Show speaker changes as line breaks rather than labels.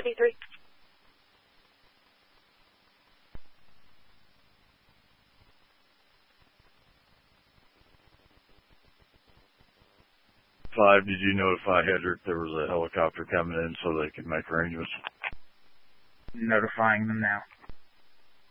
73.
Five, did you notify Hedrick there was a helicopter coming in so they could make arrangements?
Notifying them now.